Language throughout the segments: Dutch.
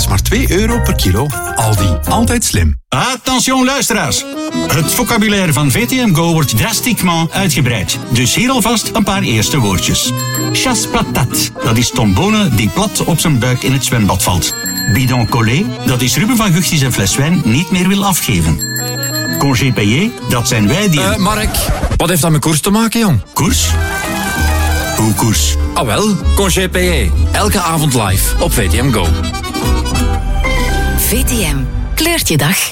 is maar €2 per kilo. Aldi, altijd slim. Attention luisteraars. Het vocabulaire van VTM Go wordt drastiquement uitgebreid. Dus hier alvast een paar eerste woordjes. Chasse patate, dat is tombonen die plat op zijn buik in het zwembad valt. Bidon collé, dat is Ruben van Gucht die zijn fles wijn niet meer wil afgeven. Congé payé, dat zijn wij die... Mark, wat heeft dat met koers te maken, jong? Koers? Hoe koers? Ah wel, Congé payé. Elke avond live op VTM Go. VTM, kleurt je dag.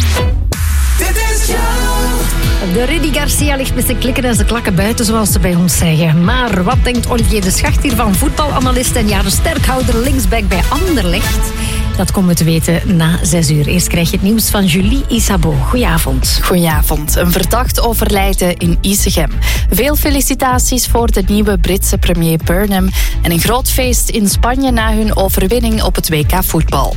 De Rudy Garcia ligt met zijn klikken en zijn klakken buiten, zoals ze bij ons zeggen. Maar wat denkt Olivier de Schacht hier van voetbalanalist en jaren sterkhouder linksback bij Anderlecht? Dat komen we te weten na 6 uur. Eerst krijg je het nieuws van Julie Isabeau. Goedenavond. Goedenavond. Een verdacht overlijden in Isegem. Veel felicitaties voor de nieuwe Britse premier Burnham en een groot feest in Spanje na hun overwinning op het WK voetbal.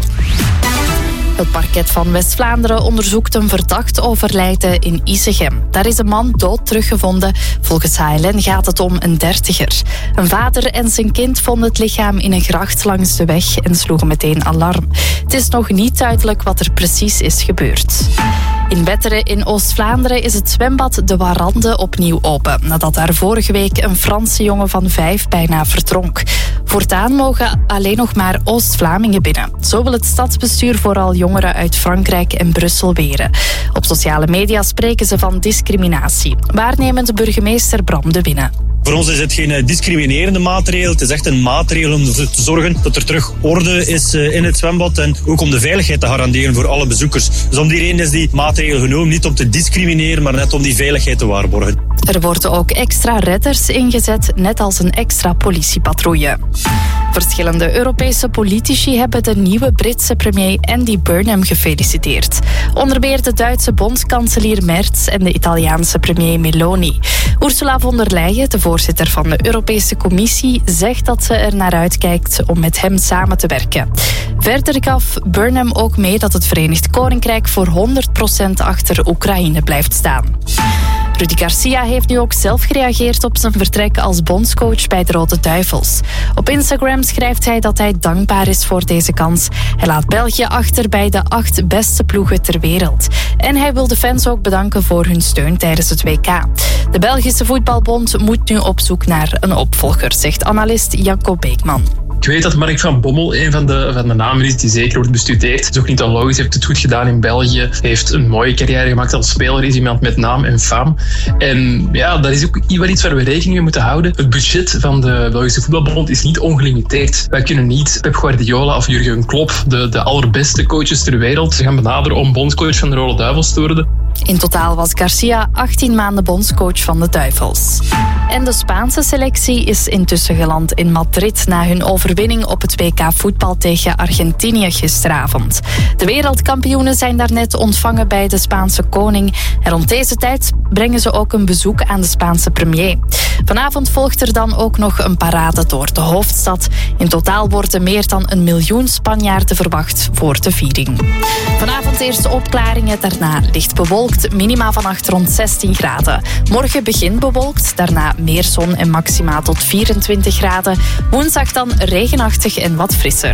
Het parket van West-Vlaanderen onderzoekt een verdacht overlijden in Isegem. Daar is een man dood teruggevonden. Volgens HLN gaat het om een 30er. Een vader en zijn kind vonden het lichaam in een gracht langs de weg en sloegen meteen alarm. Het is nog niet duidelijk wat er precies is gebeurd. In Wetteren in Oost-Vlaanderen is het zwembad De Warande opnieuw open, nadat daar vorige week een Franse jongen van 5 bijna verdronk. Voortaan mogen alleen nog maar Oost-Vlamingen binnen. Zo wil het stadsbestuur vooral jongeren uit Frankrijk en Brussel weren. Op sociale media spreken ze van discriminatie. Waarnemend burgemeester Bram de Winne. Voor ons is het geen discriminerende maatregel. Het is echt een maatregel om ervoor te zorgen dat er terug orde is in het zwembad en ook om de veiligheid te garanderen voor alle bezoekers. Dus om die reden is die maatregel genomen, niet om te discrimineren, maar net om die veiligheid te waarborgen. Er worden ook extra redders ingezet, net als een extra politiepatrouille. Verschillende Europese politici hebben de nieuwe Britse premier Andy Burnham gefeliciteerd. Onder meer de Duitse bondskanselier Merz en de Italiaanse premier Meloni. Ursula von der Leyen, de voorzitter van de Europese Commissie, zegt dat ze er naar uitkijkt om met hem samen te werken. Verder gaf Burnham ook mee dat het Verenigd Koninkrijk voor 100% achter Oekraïne blijft staan. Rudy Garcia heeft nu ook zelf gereageerd op zijn vertrek als bondscoach bij de Rode Duivels. Op Instagram schrijft hij dat hij dankbaar is voor deze kans. Hij laat België achter bij de 8 beste ploegen ter wereld. En hij wil de fans ook bedanken voor hun steun tijdens het WK. De Belgische Voetbalbond moet nu op zoek naar een opvolger, zegt analist Jacob Beekman. Ik weet dat Mark van Bommel een van de namen is die zeker wordt bestudeerd. Het is ook niet onlogisch, heeft het goed gedaan in België. Heeft een mooie carrière gemaakt als speler, is iemand met naam en faam. En ja, dat is ook wel iets waar we rekening mee moeten houden. Het budget van de Belgische Voetbalbond is niet ongelimiteerd. Wij kunnen niet Pep Guardiola of Jurgen Klopp, de allerbeste coaches ter wereld, gaan benaderen om bondscoach van de Rode Duivels te worden. In totaal was Garcia 18 maanden bondscoach van de Duivels. En de Spaanse selectie is intussen geland in Madrid na hun overwinning op het WK voetbal tegen Argentinië gisteravond. De wereldkampioenen zijn daarnet ontvangen bij de Spaanse koning. En rond deze tijd brengen ze ook een bezoek aan de Spaanse premier. Vanavond volgt er dan ook nog een parade door de hoofdstad. In totaal worden meer dan 1 miljoen Spanjaarden verwacht voor de viering. Vanavond eerst opklaringen, daarna licht bewolkt, minima vannacht rond 16 graden. Morgen begin bewolkt, daarna meer zon en maxima tot 24 graden. Woensdag dan regenachtig en wat frisser.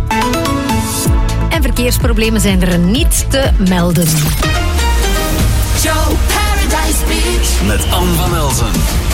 En verkeersproblemen zijn er niet te melden. Joe Paradise Beach met Anne van Elzen.